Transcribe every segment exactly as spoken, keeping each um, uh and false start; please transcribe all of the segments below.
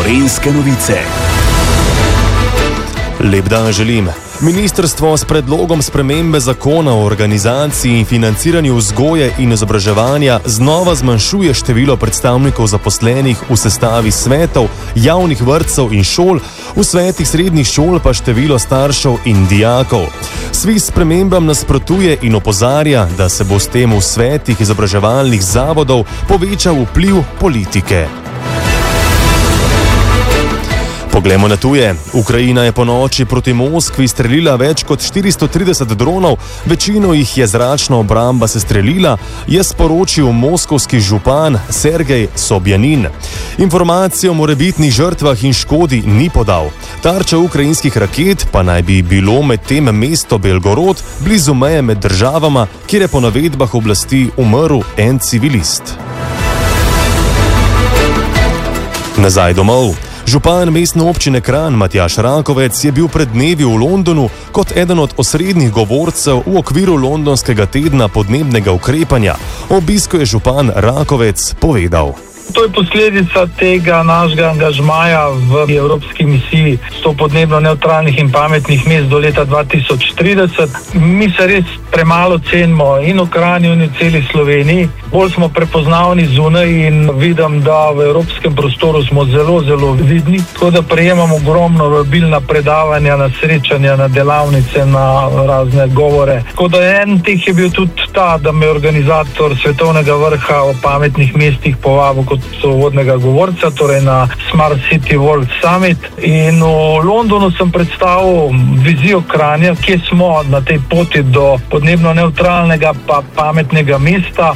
Gorenjske novice. Lep dan želim. Ministrstvo s predlogom spremembe zakona o organizaciji in financiranju vzgoje in izobraževanja znova zmanjšuje število predstavnikov zaposlenih v sestavi svetov, javnih vrtcev in šol, v svetih srednjih šol pa število staršev in dijakov. SVIZ spremembam nasprotuje in opozarja, da se bo s tem v svetih izobraževalnih zavodov povečal vpliv politike. Poglejmo na tuje. Ukrajina je po noči proti Moskvi streljila več kot štiristo trideset dronov, večino jih je zračna obramba sestrelila, je sporočil moskovski župan Sergej Sobjanin. Informacije o morebitnih žrtvah in škodi ni podal. Tarča ukrajinskih raket pa naj bi bilo med tem mesto Belgorod, blizu meje med državama, kjer je po navedbah oblasti umrl en civilist. Nazaj domov. Župan mestne občine Kranj Matjaž Rakovec je bil pred dnevi v Londonu kot eden od osrednjih govorcev v okviru londonskega tedna podnebnega ukrepanja. O obisku je župan Rakovec povedal. To je posledica tega našega angažmaja v Evropski misiji sto podnebno nevtralnih in pametnih mest do leta dva tisoč trideset. Mi se res premalo cenimo in v Kranju in v celi Sloveniji. Bolj smo prepoznavni zunaj in vidim, da v evropskem prostoru smo zelo, zelo vidni. Tako da prejemamo ogromno vabil na predavanja, na srečanja, na delavnice, na razne govore. Tako da en teh je bil tudi ta, da me organizator svetovnega vrha o pametnih mestih povabil kot sovodnega govorca, torej na Smart City World Summit. In v Londonu sem predstavil vizijo Kranja, kje smo na tej poti do podnebno nevtralnega pa pametnega mesta.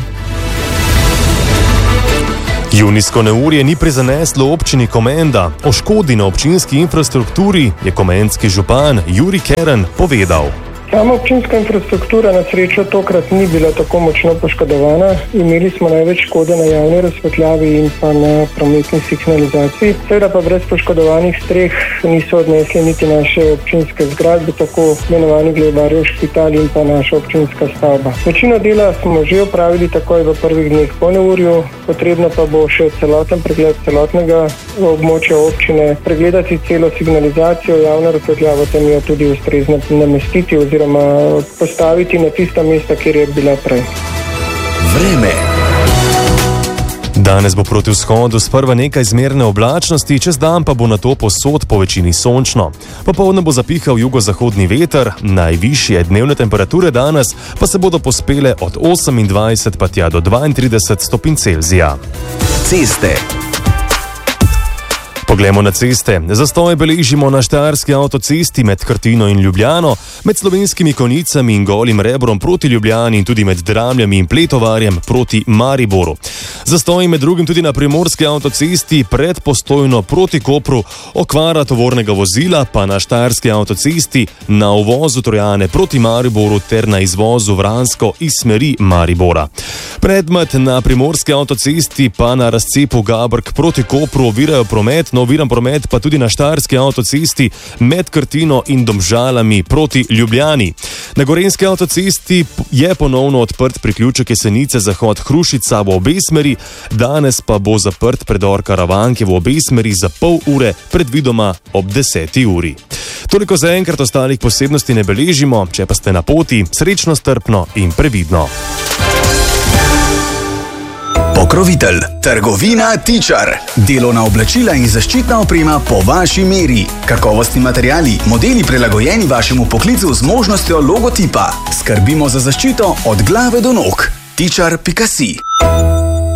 Junijsko neurje ni prizaneslo občini Komenda. O škodi na občinski infrastrukturi je komenski župan Jurij Keren povedal. Sama občinska infrastruktura na srečo tokrat ni bila tako močno poškodovana. Imeli smo največ škode na javni razsvetljavi in pa na prometni signalizaciji. Seveda pa brez poškodovanih streh niso odnesli niti naše občinske zgradbe, tako imenovani Glebarjev špital in pa naša občinska stavba. Večino dela smo že opravili takoj v prvih dneh po neurju, potrebno pa bo še celoten pregled celotnega območja občine, pregledati celo signalizacijo, javno razsvetljavo, tem jo tudi ustrezno namestiti oziroma postaviti na tista mesta, kjer je bila prej. Vreme. Danes bo proti vzhodu sprva nekaj zmerne oblačnosti, čez dan pa bo nato povsod po večini sončno. Popoldne bo zapihal jugozahodni veter, najvišje dnevne temperature danes pa se bodo pospele od osemindvajset pa tja do dvaintrideset stopinj Celzija. Ceste. Poglejmo na ceste. Zastoj beležimo na štajerski avtocesti med Krtino in Ljubljano, med Slovenskimi Konjicami in Golim Rebrom proti Ljubljani in tudi med Dramljami in Pletovarjem proti Mariboru. Zastoj med drugim tudi na primorski avtocesti pred Postojno proti Kopru, okvara tovornega vozila pa na štajerski avtocesti na uvozu Trojane proti Mariboru ter na izvozu Vransko iz smeri Maribora. Predmet na primorski avtocesti pa na razcepu Gabrk proti Kopru ovirajo promet, no oviran promet pa tudi na štajerski avtocesti med Krtino in Domžalami proti Ljubljani. Na gorenjski avtocesti je ponovno odprt priključek Jesenice zahod Hrušica v obe smeri, danes pa bo zaprt predor Karavanke v obe smeri za pol ure, predvidoma ob deseti uri. Toliko za enkrat, ostalih posebnosti ne beležimo, če pa ste na poti, srečno, strpno in previdno. Pokrovitelj, trgovina Tičar. Delovna oblačila in zaščitna oprema po vaši meri. Kakovostni materiali, modeli prilagojeni vašemu poklicu z možnostjo logotipa. Skrbimo za zaščito od glave do nog. tičar pika si